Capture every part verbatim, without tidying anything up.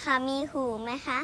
คะมีหูไหมคะ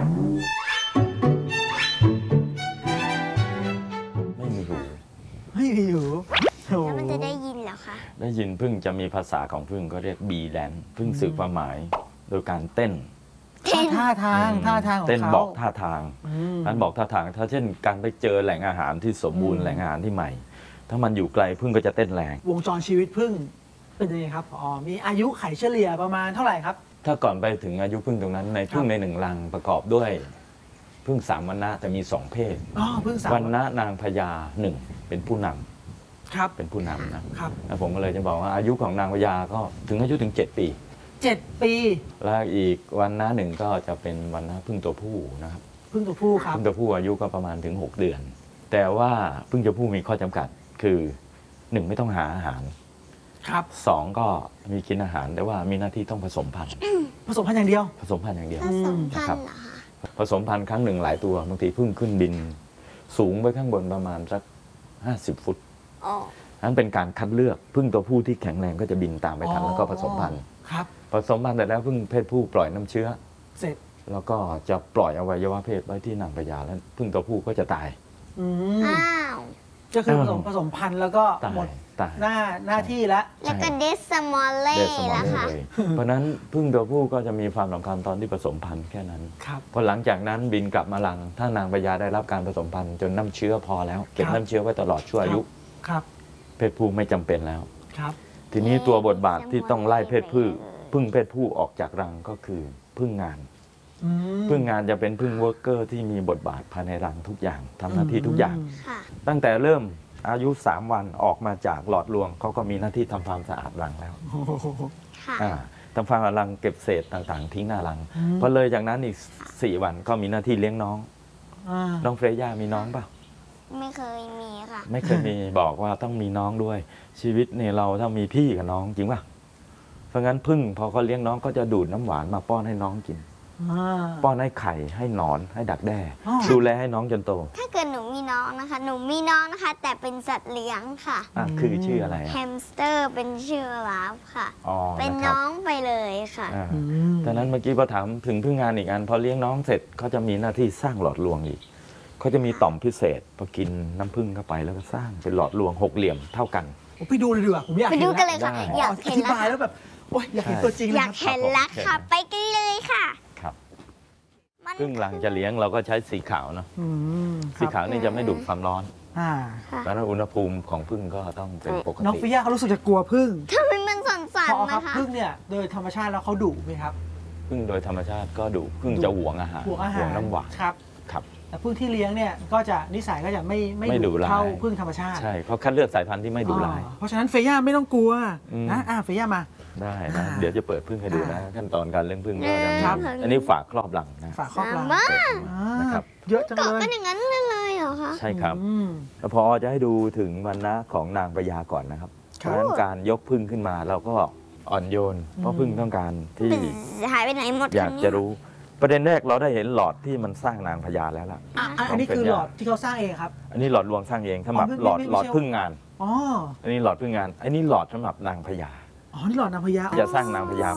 ไม่มีหูไม่มีหูแล้วมันจะได้ยินเหรอคะได้ยินพึ่งจะมีภาษาของพึ่งก็เรียกบีแลนพึ่งสื่อความหมายโดยการเต้นท่าทางท่าทางของเขาเต้นบอกท่าทางนั้นบอกท่าทางถ้าเช่นการไปเจอแหล่งอาหารที่สมบูรณ์แหล่งอาหารที่ใหม่ถ้ามันอยู่ไกลพึ่งก็จะเต้นแรงวงจรชีวิตพึ่งเป็นยังไงครับอ๋อมีอายุไขเฉลี่ยประมาณเท่าไหร่ครับถ้าก่อนไปถึงอายุพึ่งตรงนั้นในพึ่งในหนึ่งรังประกอบด้วยพึ่งสามวรรณะแต่มีสองเพศอ๋อพึ่งสามวรรณะนางพญาหนึ่งเป็นผู้นำครับเป็นผู้นำนะครับแล้วผมก็เลยจะบอกว่าอายุของนางพญาก็ถึงอายุถึงเจ็ดปีเจ็ดปีแล้วอีกวรรณะหนึ่งก็จะเป็นวรรณะพึ่งตัวผู้นะครับพึ่งตัวผู้ครับพึ่งตัวผู้อายุก็ประมาณถึงหกเดือนแต่ว่าพึ่งตัวผู้มีข้อจำกัดคือหนึ่งไม่ต้องหาอาหารครับสองก็มีกินอาหารแต่ว่ามีหน้าที่ต้องผสมพันธุ์ผสมพันธุ์อย่างเดียวผสมพันธุ์อย่างเดียวผสมพันนะครับธุ์เหรอคะผสมพันธุ์ครั้งหนึ่งหลายตัวบางทีพึ่งขึ้นบินสูงไปข้างบนประมาณสักห้าสิบฟุตอ๋อนั้นเป็นการคัดเลือกพึ่งตัวผู้ที่แข็งแรงก็จะบินตามไปทันแล้วก็ผสมพันธุ์ครับผสมพันธุ์แต่แล้วพึ่งเพศผู้ปล่อยน้ำเชื้อเสร็จแล้วก็จะปล่อยอวัยวะเพศไว้ที่นางพญาแล้วพึ่งตัวผู้ก็จะตายอ้าวก็คือผสมผสมพันธุ์แล้วก็หมดหน้าหน้าที่แล้วแล้วก็เดสมอลเล่แล้วค่ะเพราะนั้นพึ่งตัวผู้ก็จะมีความสำคัญตอนที่ผสมพันธุ์แค่นั้นพอหลังจากนั้นบินกลับมารังถ้านางพญาได้รับการผสมพันธุ์จนน้ำเชื้อพอแล้วเก็บน้ำเชื้อไว้ตลอดชั่วอายุเพศผู้ไม่จำเป็นแล้วทีนี้ตัวบทบาทที่ต้องไล่เพศผู้พึ่งเพศผู้ออกจากรังก็คือพึ่งงานพึ่งงานจะเป็นพึ่งเวิร์กเกอร์ที่มีบทบาทภายในรังทุกอย่างทำหน้าที่ทุกอย่างตั้งแต่เริ่มอายุสามวันออกมาจากหลอดรวงเขาก็มีหน้าที่ทำความสะอาดรังแล้วทำความสะอาดรังเก็บเศษต่างๆทิ้งหน้ารังพอเลยจากนั้นอีกสี่วันก็มีหน้าที่เลี้ยงน้องน้องเฟรย่ามีน้องเปล่าไม่เคยมีค่ะไม่เคยมีบอกว่าต้องมีน้องด้วยชีวิตเนี่ยเราถ้ามีพี่กับน้องจริงป่ะเพราะงั้นพึ่งพอเขาเลี้ยงน้องก็จะดูดน้ำหวานมาป้อนให้น้องกินป้อนให้ไข่ให้หนอนให้ดักแด้ดูแลให้น้องจนโตถ้าเกิดหนูมีน้องนะคะหนูมีน้องนะคะแต่เป็นสัตว์เลี้ยงค่ะอ่ะคือชื่ออะไรแฮมสเตอร์เป็นชื่อลาฟค่ะเป็นน้องไปเลยค่ะดังนั้นเมื่อกี้พอถามถึงพึ่งงานอีกอันพอเลี้ยงน้องเสร็จเขาจะมีหน้าที่สร้างหลอดรวงอีกเขาจะมีต่อมพิเศษพอกินน้ำผึ้งเข้าไปแล้วก็สร้างเป็นหลอดรวงหกเหลี่ยมเท่ากันไปดูเลยดีกว่าผมอยากไปดูกันเลยค่ะอยากอธิบายแล้วแบบโอ้ยอยากเห็นตัวจริงอยากเห็นแล้วค่ะไปกันเลยค่ะครับพึ่งหลังจะเลี้ยงเราก็ใช้สีขาวเนาะสีขาวนี่จะไม่ดูดความร้อนแล้วอุณหภูมิของพึ่งก็ต้องเป็นปกติน้องฟิย่าเขารู้สึกจะกลัวพึ่งทำไมมันสั่นๆนะคะพึ่งเนี่ยโดยธรรมชาติแล้วเขาดุไหมครับพึ่งโดยธรรมชาติก็ดุพึ่งจะหวงอาหารหวงอาหารน้ำหวานครับครับแต่พึ่งที่เลี้ยงเนี่ยก็จะนิสัยก็จะไม่ไม่ดุเท่าพึ่งธรรมชาติใช่เขาคัดเลือกสายพันธุ์ที่ไม่ดุร้ายเพราะฉะนั้นเฟย่าไม่ต้องกลัวนะอ่าเฟย่ามาได้นะเดี๋ยวจะเปิดพึ่งให้ดูนะขั้นตอนการเลี้ยงพึ่งก็จะมีอันนี้ฝากครอบหลังนะฝากครอบหลังนะครับเยอะจังเลยก็อย่างนั้นเลยเหรอคะใช่ครับแล้วพอจะให้ดูถึงวรรณะของนางพญาก่อนนะครับเพราะฉะนั้นการยกพึ่งขึ้นมาเราก็อ่อนโยนเพราะพึ่งต้องการที่หายไปไหนหมดอยากจะรู้ประเด็นแรกเราได้เห็นหลอดที่มันสร้างนางพญาแล้วล่ะอันนี้คือหลอดที่เขาสร้างเองครับอันนี้หลอดรวงสร้างเองสำหรับหลอดหลอดพึ่งงานอ๋ออันนี้หลอดพึ่งงานอันนี้หลอดสำหรับนางพญาอ๋อนี่หลอดนางพญาจะสร้างนางพญา